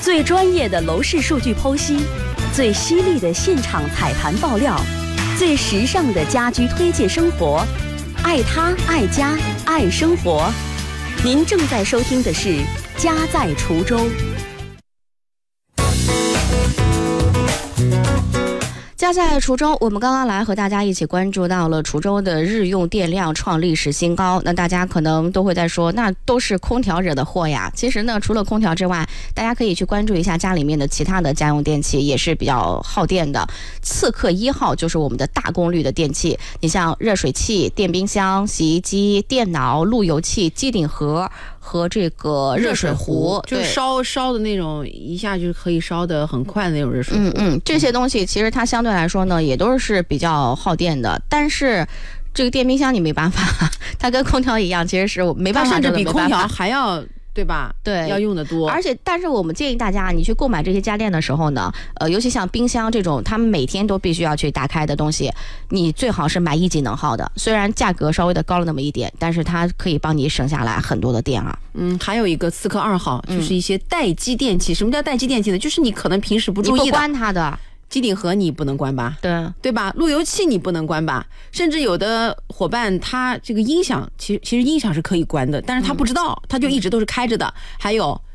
最专业的楼市数据剖析，最犀利的现场踩盘爆料，最时尚的家居推荐生活，爱他爱家爱生活。您正在收听的是《家在滁州》。家在滁州，我们刚刚来和大家一起关注到了滁州的日用电量创历史新高。那大家可能都会在说，那都是空调惹的祸呀。其实呢，除了空调之外，大家可以去关注一下家里面的其他的家用电器，也是比较耗电的。刺客1号就是我们的大功率的电器，你像热水器、电冰箱、洗衣机、电脑、路由器、机顶盒和这个热水壶， 就是烧的那种，一下就可以烧得很快的那种热水壶。 这些东西其实它相对来说呢，也都是比较耗电的。但是这个电冰箱你没办法，它跟空调一样，其实是没办法， 甚至比空调还要。对吧？ 对， 要用的多。 但是我们建议大家，你去购买这些家电的时候呢，尤其像冰箱这种，他们每天都必须要去打开的东西，你最好是买1级能耗的。虽然价格稍微的高了那么一点，但是它可以帮你省下来很多的电啊。 还有一个刺客2号，就是一些待机电器。什么叫待机电器呢？就是你可能平时不注意的， 你不关它的。 机顶盒你不能关吧？对吧？路由器你不能关吧？甚至有的伙伴他这个音响，其实音响是可以关的，但是他不知道，他就一直都是开着的。还有